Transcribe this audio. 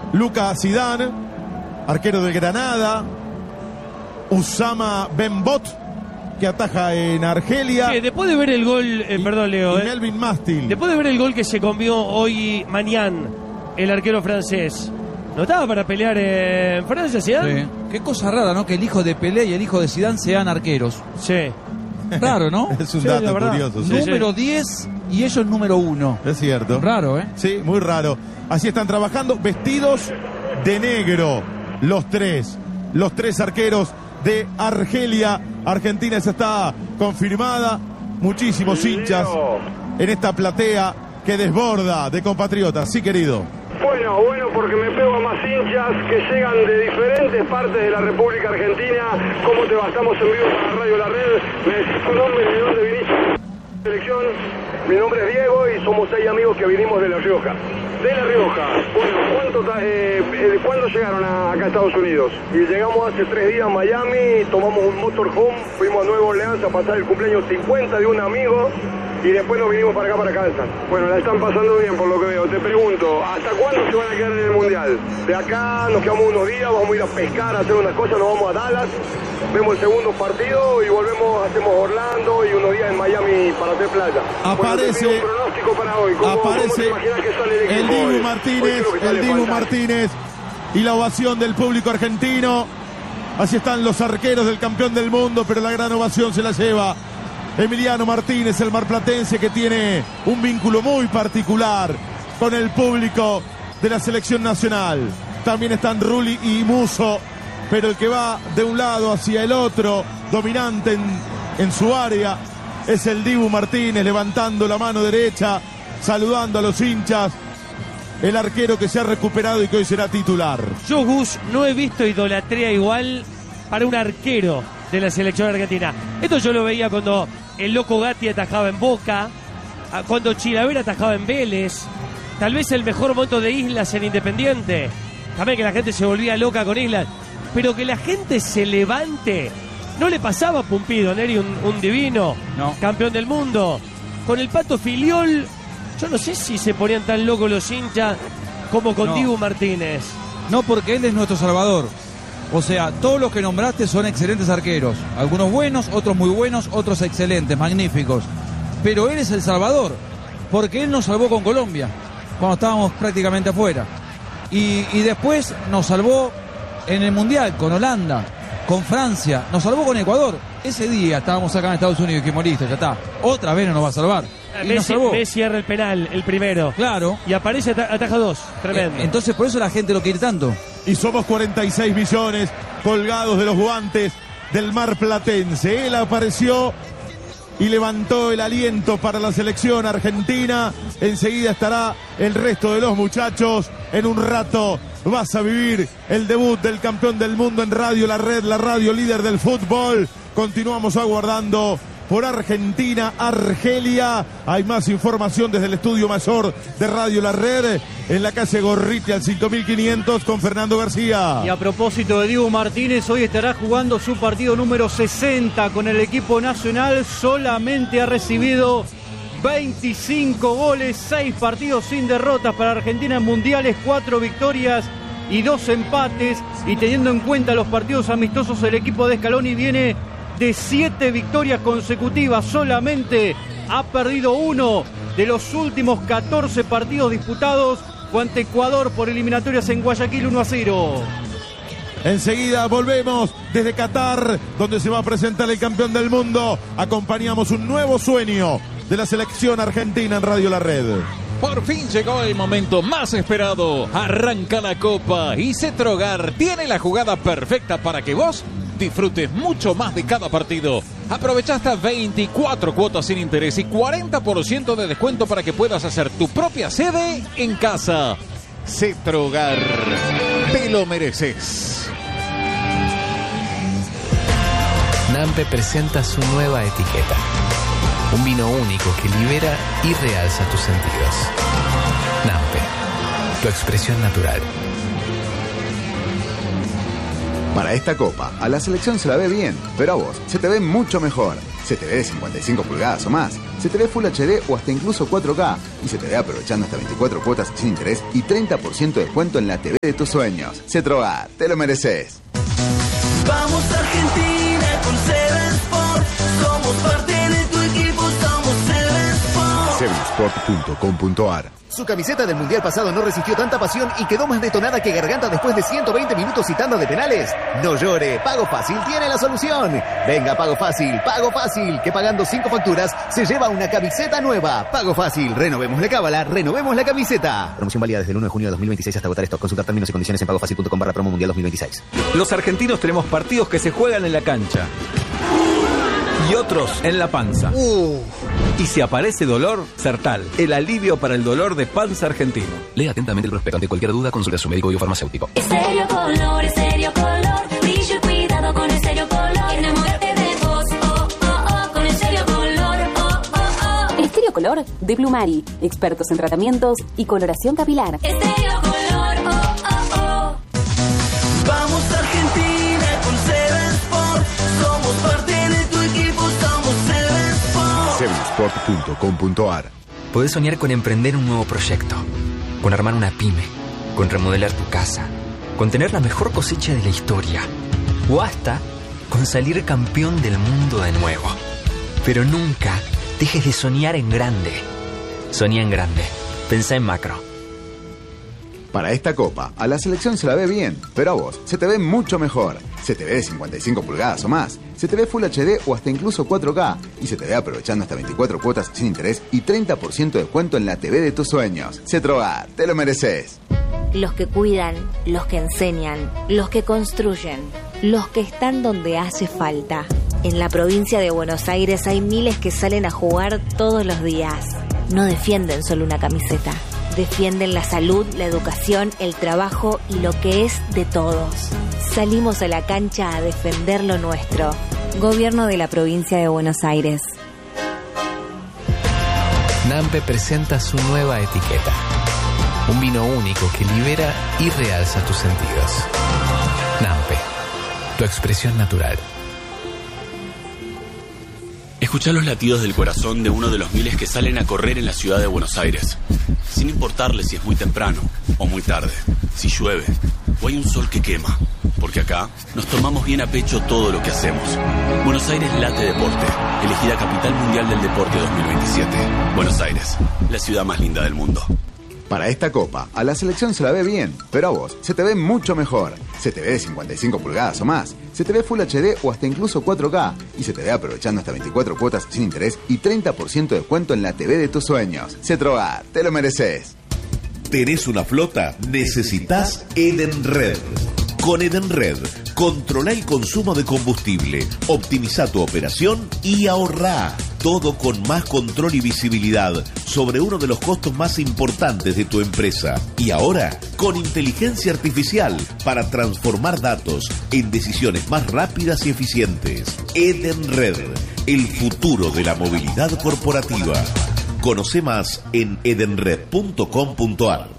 Lucas Zidane, arquero de Granada. Usama Benbot, que ataja en Argelia. Sí, después de ver el gol, perdón Leo, y Melvin Mastil. Después de ver el gol que se comió hoy Mañán, el arquero francés, ¿no estaba para pelear en Francia, Zidane? Sí. Qué cosa rara, ¿no? Que el hijo de Pelé y el hijo de Zidane sean arqueros. Sí. Raro, ¿no? Es un dato curioso. Sí. Número 10 y ellos número 1. Es cierto. Raro, ¿eh? Sí, muy raro. Así están trabajando, vestidos de negro, los tres arqueros de Argelia. Argentina ya está confirmada. Muchísimos hinchas en esta platea que desborda de compatriotas. Sí, querido. Bueno, porque me pego a más hinchas que llegan de diferentes partes de la República Argentina. ¿Cómo te va? Estamos en vivo para Radio La Red. Me decís tu nombre y de dónde viniste. Selección. Mi nombre es Diego y somos 6 amigos que vinimos de La Rioja. De La Rioja. Bueno, ¿cuándo llegaron acá a Estados Unidos? Y llegamos hace 3 días a Miami, tomamos un motorhome, fuimos a Nueva Orleans a pasar el cumpleaños 50 de un amigo. Y después nos vinimos para acá, para Kansas. Bueno, la están pasando bien por lo que veo. Te pregunto, ¿hasta cuándo se van a quedar en el Mundial? De acá nos quedamos unos días, vamos a ir a pescar, a hacer unas cosas, nos vamos a Dallas, vemos el segundo partido y volvemos, hacemos Orlando y unos días en Miami para hacer playa. Aparece, bueno, un pronóstico para hoy. ¿Cómo te imaginas que sale el equipo Dibu hoy? Martínez, el Dibu Martínez y la ovación del público argentino. Así están los arqueros del campeón del mundo, pero la gran ovación se la lleva Emiliano Martínez, el marplatense, que tiene un vínculo muy particular con el público de la selección nacional. También están Rulli y Musso, pero el que va de un lado hacia el otro, dominante en su área, es el Dibu Martínez, levantando la mano derecha, saludando a los hinchas. El arquero que se ha recuperado y que hoy será titular. Yo, Gus, no he visto idolatría igual para un arquero de la selección argentina. Esto yo lo veía cuando el Loco Gatti atajaba en Boca, cuando Chilavera atajaba en Vélez, tal vez el mejor momento de Islas en Independiente, también que la gente se volvía loca con Islas, pero que la gente se levante, no le pasaba a Pumpido, Neri, un divino, no, campeón del mundo, con el Pato Filiol, yo no sé si se ponían tan locos los hinchas como con Dibu Martínez. No, porque él es nuestro salvador. O sea, todos los que nombraste son excelentes arqueros. Algunos buenos, otros muy buenos, otros excelentes, magníficos. Pero él es el salvador, porque él nos salvó con Colombia, cuando estábamos prácticamente afuera. Y después nos salvó en el Mundial, con Holanda, con Francia, nos salvó con Ecuador. Ese día estábamos acá en Estados Unidos y dijimos, listo, ya está. Otra vez no nos va a salvar. Y nos salvó. Messi erra el penal, el primero. Claro. Y aparece, ataja 2. Tremendo. Entonces por eso la gente lo quiere tanto. Y somos 46 millones colgados de los guantes del marplatense. Él apareció y levantó el aliento para la selección argentina. Enseguida estará el resto de los muchachos. En un rato vas a vivir el debut del campeón del mundo en Radio La Red, la radio líder del fútbol. Continuamos aguardando por Argentina, Argelia. Hay más información desde el estudio mayor de Radio La Red, en la calle Gorriti al 5500 con Fernando García. Y a propósito de Dibu Martínez, hoy estará jugando su partido número 60 con el equipo nacional. Solamente ha recibido 25 goles, 6 partidos sin derrotas para Argentina en mundiales, 4 victorias y 2 empates. Y teniendo en cuenta los partidos amistosos, el equipo de Scaloni viene de 7 victorias consecutivas. Solamente ha perdido 1 de los últimos 14 partidos disputados, fue ante Ecuador por eliminatorias en Guayaquil 1-0. Enseguida volvemos desde Qatar, donde se va a presentar el campeón del mundo. Acompañamos un nuevo sueño de la selección argentina en Radio La Red. Por fin llegó el momento más esperado. Arranca la Copa y Cetrogar tiene la jugada perfecta para que vos disfrutes mucho más de cada partido. Aprovecha hasta 24 cuotas sin interés y 40% de descuento para que puedas hacer tu propia sede en casa. Cetrogar, te lo mereces. Nampe presenta su nueva etiqueta. Un vino único que libera y realza tus sentidos. Nampe, tu expresión natural. Para esta Copa, a la selección se la ve bien, pero a vos se te ve mucho mejor. Se te ve de 55 pulgadas o más, se te ve Full HD o hasta incluso 4K y se te ve aprovechando hasta 24 cuotas sin interés y 30% de descuento en la TV de tus sueños. Cetrogar, te lo mereces. Vamos Argentina con Seven Sport, somos parte de tu equipo, somos Seven Sport. 7sport.com.ar. Su camiseta del Mundial pasado no resistió tanta pasión y quedó más detonada que garganta después de 120 minutos y tanda de penales. No llore, Pago Fácil tiene la solución. Venga, Pago Fácil, que pagando 5 facturas se lleva una camiseta nueva. Pago Fácil, renovemos la cábala, renovemos la camiseta. Promoción válida desde el 1 de junio de 2026 hasta agotar stock. Consultar términos y condiciones en pagofacil.com/promo mundial 2026. Los argentinos tenemos partidos que se juegan en la cancha y otros en la panza. Y si aparece dolor, Sertal, el alivio para el dolor de panza argentino. Lea atentamente el prospecto. Ante cualquier duda, consulte a su médico biofarmacéutico. Estéreo Color, brillo y cuidado con Estéreo Color. Enamórate de vos, con Estéreo Color, Estéreo Color de Plumari, expertos en tratamientos y coloración capilar. Estéreo Color, Vamos Argentina con Seven Sport, somos parte de tu equipo, somos Seven Sport. 7sport.com.ar. Podés soñar con emprender un nuevo proyecto, con armar una pyme, con remodelar tu casa, con tener la mejor cosecha de la historia, o hasta con salir campeón del mundo de nuevo. Pero nunca dejes de soñar en grande. Soñá en grande. Pensá en macro. Para esta Copa, a la selección se la ve bien, pero a vos se te ve mucho mejor. Se te ve de 55 pulgadas o más, se te ve Full HD o hasta incluso 4K y se te ve aprovechando hasta 24 cuotas sin interés y 30% de descuento en la TV de tus sueños. Cetrogar, te lo mereces. Los que cuidan, los que enseñan, los que construyen, los que están donde hace falta. En la provincia de Buenos Aires hay miles que salen a jugar todos los días. No defienden solo una camiseta. Defienden la salud, la educación, el trabajo y lo que es de todos. Salimos a la cancha a defender lo nuestro. Gobierno de la provincia de Buenos Aires. Nampe presenta su nueva etiqueta. Un vino único que libera y realza tus sentidos. Nampe, tu expresión natural. Escuchá los latidos del corazón de uno de los miles que salen a correr en la ciudad de Buenos Aires, sin importarle si es muy temprano o muy tarde, si llueve o hay un sol que quema, porque acá nos tomamos bien a pecho todo lo que hacemos. Buenos Aires late deporte, elegida capital mundial del deporte 2027. Buenos Aires, la ciudad más linda del mundo. Para esta Copa, a la selección se la ve bien, pero a vos se te ve mucho mejor. Se te ve de 55 pulgadas o más, se te ve Full HD o hasta incluso 4K y se te ve aprovechando hasta 24 cuotas sin interés y 30% de descuento en la TV de tus sueños. Cetrogar, te lo mereces. ¿Tenés una flota? Necesitas Edenred. Con Edenred, controla el consumo de combustible, optimiza tu operación y ahorrá. Todo con más control y visibilidad sobre uno de los costos más importantes de tu empresa. Y ahora, con inteligencia artificial para transformar datos en decisiones más rápidas y eficientes. Edenred, el futuro de la movilidad corporativa. Conoce más en edenred.com.ar.